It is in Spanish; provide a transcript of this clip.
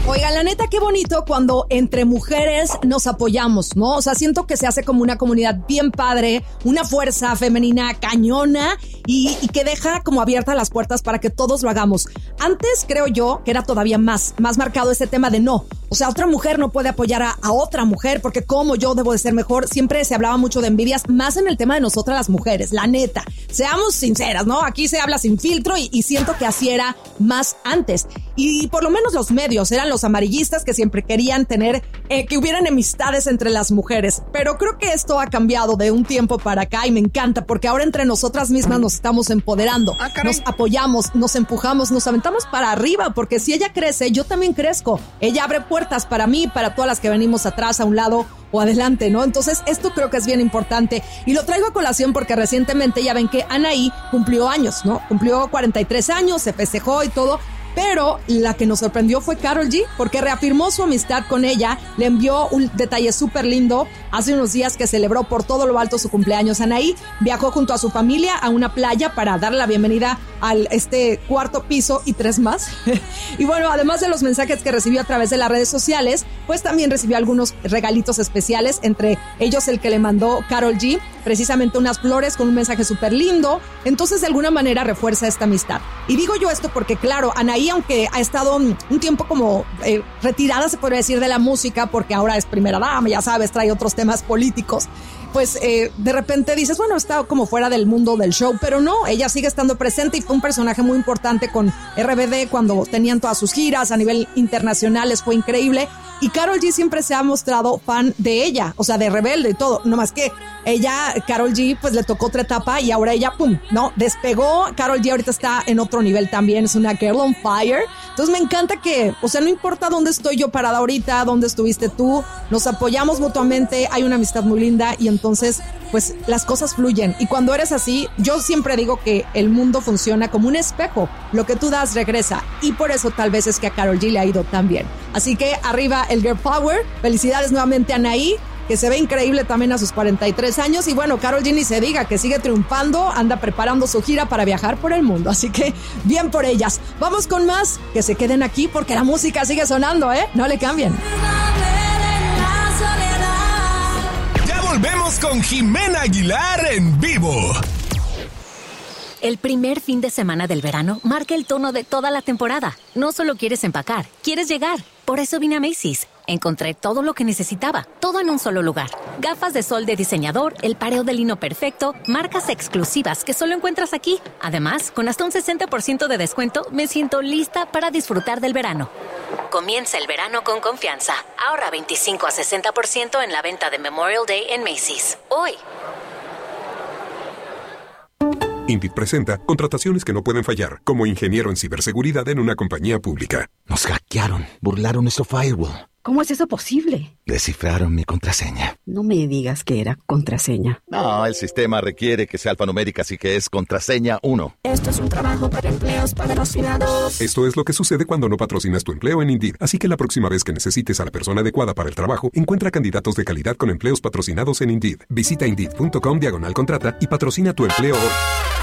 Oigan, la neta, qué bonito cuando entre mujeres nos apoyamos, ¿no? O sea, siento que se hace como una comunidad bien padre, una fuerza femenina cañona y que deja como abiertas las puertas para que todos lo hagamos. Antes, creo yo, que era todavía más marcado ese tema de no. O sea, otra mujer no puede apoyar a otra mujer porque como yo debo de ser mejor. Siempre se hablaba mucho de envidias, más en el tema de nosotras las mujeres, la neta. Seamos sinceras, ¿no? Aquí se habla sin filtro y siento que así era más antes. Y por lo menos los medios eran los amarillistas que siempre querían tener, que hubieran enemistades entre las mujeres. Pero creo que esto ha cambiado de un tiempo para acá y me encanta porque ahora entre nosotras mismas nos estamos empoderando. Nos apoyamos, nos empujamos, nos aventamos para arriba porque si ella crece, yo también crezco. Ella abre puertas para mí, para todas las que venimos atrás, a un lado o adelante, ¿no? Entonces esto creo que es bien importante y lo traigo a colación porque recientemente ya ven que Anaí cumplió años, ¿no? Cumplió 43 años, se festejó y todo. Pero la que nos sorprendió fue Karol G, porque reafirmó su amistad con ella, le envió un detalle súper lindo hace unos días que celebró por todo lo alto su cumpleaños. Anaí viajó junto a su familia a una playa para darle la bienvenida al cuarto piso y 3 más. Y bueno, además de los mensajes que recibió a través de las redes sociales, pues también recibió algunos regalitos especiales, entre ellos el que le mandó Karol G, precisamente unas flores con un mensaje súper lindo. Entonces de alguna manera refuerza esta amistad. Y digo yo esto porque claro, Anaí, aunque ha estado un tiempo como retirada, se podría decir, de la música, porque ahora es primera dama, ya sabes, trae otros temas políticos, pues de repente dices, bueno, está como fuera del mundo del show, pero no, ella sigue estando presente y fue un personaje muy importante con RBD cuando tenían todas sus giras a nivel internacional, les fue increíble. Y Karol G siempre se ha mostrado fan de ella, o sea, de Rebelde y todo, no más que ella, Karol G, pues le tocó otra etapa y ahora ella, pum, ¿no? Despegó. Karol G ahorita está en otro nivel también, es una girl on fire. Entonces me encanta que, o sea, no importa dónde estoy yo parada ahorita, dónde estuviste tú, nos apoyamos mutuamente, hay una amistad muy linda y entonces, pues las cosas fluyen. Y cuando eres así, yo siempre digo que el mundo funciona como un espejo, lo que tú das regresa y por eso tal vez es que a Karol G le ha ido tan bien. Así que arriba el girl power, felicidades nuevamente a Anaí, que se ve increíble también a sus 43 años. Y bueno, Karol G ni se diga, que sigue triunfando, anda preparando su gira para viajar por el mundo. Así que bien por ellas. Vamos con más, que se queden aquí porque la música sigue sonando, ¿eh? No le cambien. Ya volvemos con Jimena Aguilar en vivo. El primer fin de semana del verano marca el tono de toda la temporada. No solo quieres empacar, quieres llegar. Por eso vine a Macy's. Encontré todo lo que necesitaba, todo en un solo lugar. Gafas de sol de diseñador, el pareo de lino perfecto, marcas exclusivas que solo encuentras aquí. Además, con hasta un 60% de descuento, me siento lista para disfrutar del verano. Comienza el verano con confianza. Ahorra 25 a 60% en la venta de Memorial Day en Macy's. Hoy. Indeed presenta contrataciones que no pueden fallar, como ingeniero en ciberseguridad en una compañía pública. Nos hackearon, burlaron nuestro firewall. ¿Cómo es eso posible? Descifraron mi contraseña. No me digas que era contraseña. No, el sistema requiere que sea alfanumérica, así que es contraseña 1. Esto es un trabajo para empleos patrocinados. Esto es lo que sucede cuando no patrocinas tu empleo en Indeed. Así que la próxima vez que necesites a la persona adecuada para el trabajo, encuentra candidatos de calidad con empleos patrocinados en Indeed. Visita Indeed.com/contrata y patrocina tu empleo hoy.